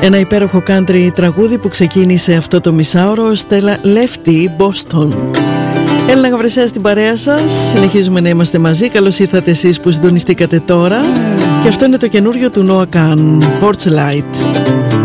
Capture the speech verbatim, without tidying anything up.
Ένα υπέροχο country τραγούδι που ξεκίνησε αυτό το μισάωρο, Στέλλα Λέφτη, Boston. Έλληνα Γαβρεσέα στην παρέα σας. Συνεχίζουμε να είμαστε μαζί. Καλώς ήρθατε εσείς που συντονιστήκατε τώρα. Και αυτό είναι το καινούριο του Noah Kahan, Porch Light.